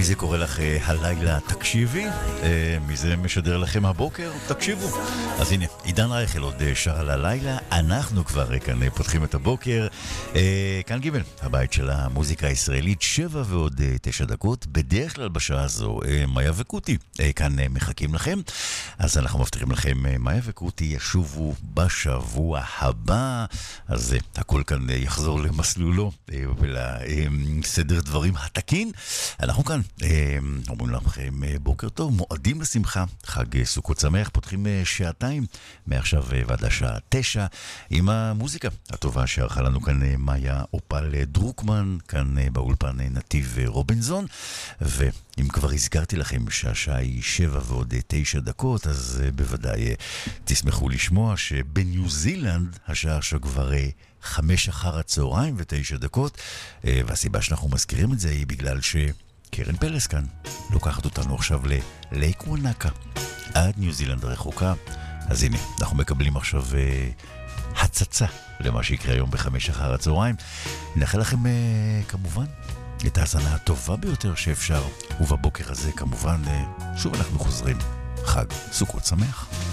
זה קורה לך הלילה, תקשיבי, מזה משדר לכם הבוקר, תקשיבו. אז הנה, עידן רייכל עוד שר על הלילה, אנחנו כבר כאן פותחים את הבוקר, כאן ג' הבית של המוזיקה הישראלית, 7 ועוד 9 דקות, בדרך כלל בשעה הזו, מאיה וקוטי, כאן מחכים לכם, אז אנחנו מבטיחים לכם, מאיה וקוטי ישובו בשבוע הבא, אז הכל כאן יחזור למסלולו ולסדר דברים התקין. אנחנו כאן אומרים לכם בוקר טוב, מועדים לשמחה, חג סוכות שמח, פותחים שעתיים מעכשיו ועד השעה 9 עם המוזיקה הטובה שערכה לנו כאן מאיה אופל דרוקמן, כאן באולפן נתיב רובנזון. ואם כבר הזכרתי לכם שהשעה היא 7 ועוד 9 דקות, אז בוודאי תשמחו לשמוע שבניו זילנד השעה שכבר 5 אחר הצהריים ו9 דקות, והסיבה שאנחנו מזכירים את זה היא בגלל שקרן פלס כאן לוקחת אותנו עכשיו ללייק וונאקה, עד ניו זילנד רחוקה. אז הנה, אנחנו מקבלים עכשיו הצצה למה שיקרה היום ב5 אחר הצהריים. נאחל לכם כמובן את ההזנה הטובה ביותר שאפשר, ובבוקר הזה כמובן שוב אנחנו חוזרים. חג סוכות שמח.